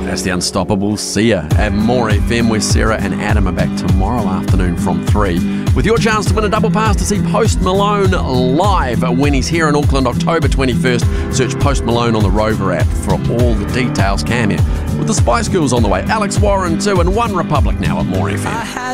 That's the Unstoppables. See ya at More FM, where Sarah and Adam are back tomorrow afternoon from 3, with your chance to win a double pass to see Post Malone live when he's here in Auckland, October 21st. Search Post Malone on the Rover app for all the details. Cam here with the Spice Girls on the way, Alex Warren too, and One Republic now at More FM.